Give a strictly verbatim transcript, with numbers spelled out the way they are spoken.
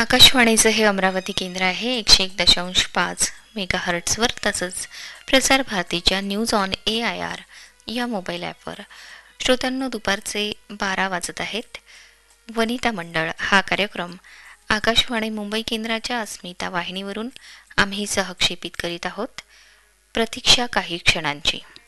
आकाशवाणीचं हे अमरावती केंद्र आहे एकशे एक दशांश पाच मेगा हर्ट्सवर, तसंच प्रसार भारतीच्या news on A I R या मोबाईल ॲपवर. श्रोत्यांनो, दुपारचे बारा वाजत आहेत. वनिता मंडळ हा कार्यक्रम आकाशवाणी मुंबई केंद्राच्या अस्मिता वाहिनीवरून आम्ही सहक्षेपित करीत आहोत. प्रतीक्षा काही क्षणांची.